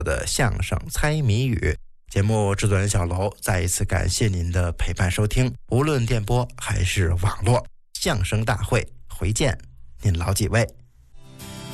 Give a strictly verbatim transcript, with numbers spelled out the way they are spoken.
的相声猜谜语。节目制作人小楼再一次感谢您的陪伴收听，无论电波还是网络，相声大会回见您老几位。